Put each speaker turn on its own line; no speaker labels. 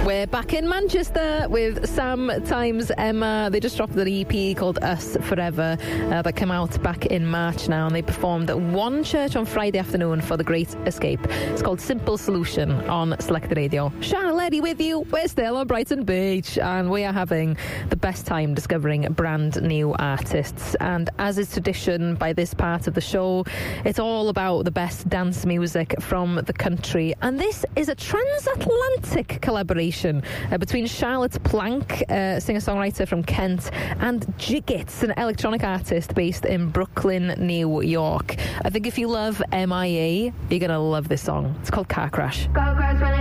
We're back in Manchester with Sam times Emma. They just dropped an EP called Us Forever that came out back in March now, and they performed at one church on Friday afternoon for The Great Escape. It's called Simple Solution on Select Radio. Sharon Leddy with you. We're still on Brighton Beach, and we are having the best time discovering brand new artists. And as is tradition by this part of the show, it's all about the best dance music from the country. And this is a transatlantic collaboration between Charlotte Plank, singer-songwriter from Kent, and Jiggits, an electronic artist based in Brooklyn, New York. I think if you love MIA, you're going to love this song. It's called Car Crash.